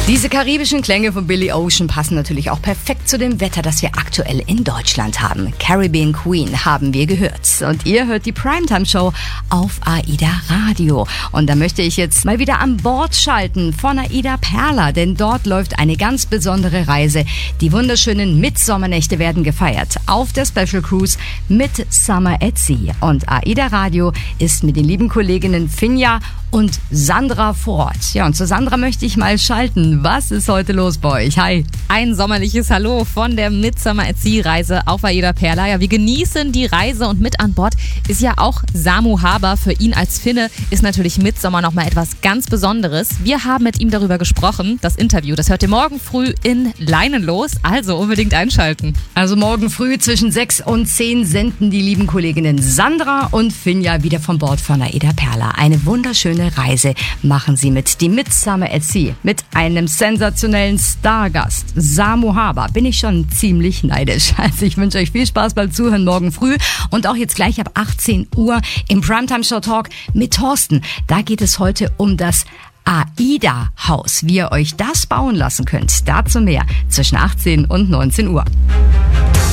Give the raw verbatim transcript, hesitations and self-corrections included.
Diese karibischen Klänge von Billy Ocean passen natürlich auch perfekt zu dem Wetter, das wir aktuell in Deutschland haben. Caribbean Queen haben wir gehört. Und ihr hört die Primetime-Show auf AIDA Radio. Und da möchte ich jetzt mal wieder an Bord schalten von AIDA Perla, denn dort läuft eine ganz besondere Reise. Die wunderschönen Mitsommernächte werden gefeiert auf der Special Cruise mit Summer at Sea. Und AIDA Radio ist mit den lieben Kolleginnen Finja und Sandra vor Ort. Ja, und zu Sandra möchte ich mal schalten. Was ist heute los bei euch? Hi. Ein sommerliches Hallo von der Midsummer at Sea Reise auf AIDA Perla. Ja, wir genießen die Reise und mit an Bord ist ja auch Samu Haber. Für ihn als Finne ist natürlich Midsommer nochmal etwas ganz Besonderes. Wir haben mit ihm darüber gesprochen. Das Interview, das hört ihr morgen früh in Leinenlos. Also unbedingt einschalten. Also morgen früh zwischen sechs und zehn senden die lieben Kolleginnen Sandra und Finja wieder von Bord von AIDA Perla. Eine wunderschöne Reise machen sie mit die Midsummer at Sea mit einem sensationellen Stargast, Samu Haber. Bin ich schon ziemlich neidisch. Also ich wünsche euch viel Spaß beim Zuhören morgen früh und auch jetzt gleich ab achtzehn Uhr im Primetime Show Talk mit Thorsten. Da geht es heute um das AIDA-Haus, wie ihr euch das bauen lassen könnt. Dazu mehr zwischen achtzehn und neunzehn Uhr.